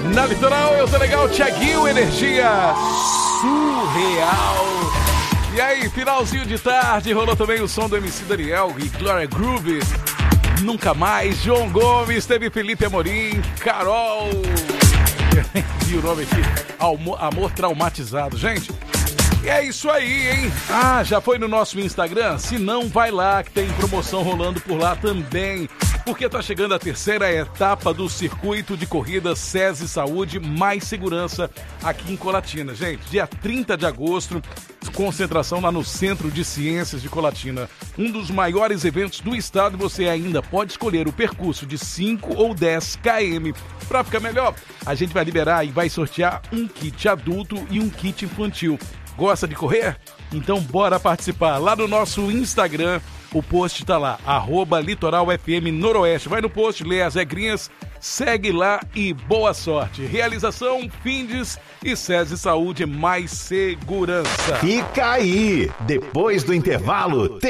Na Litoral, eu tô legal, Thiaguinho, energia surreal. E aí, finalzinho de tarde, rolou também o som do MC Daniel e Gloria Groove. Nunca Mais, João Gomes, teve Felipe Amorim, Carol. Vi o nome aqui, Amor Traumatizado, gente. E é isso aí, hein? Ah, já foi no nosso Instagram? Se não, vai lá que tem promoção rolando por lá também. Porque tá chegando a terceira etapa do circuito de corrida SESI Saúde Mais Segurança aqui em Colatina. Gente, dia 30 de agosto, concentração lá no Centro de Ciências de Colatina. Um dos maiores eventos do estado. Você ainda pode escolher o percurso de 5 ou 10 km. Para ficar melhor, a gente vai liberar e vai sortear um kit adulto e um kit infantil. Gosta de correr? Então bora participar. Lá no nosso Instagram, o post tá lá, @LitoralFMNoroeste. Vai no post, lê as regrinhas, segue lá e boa sorte. Realização, Findes e SESI Saúde Mais Segurança. Fica aí! Depois do intervalo,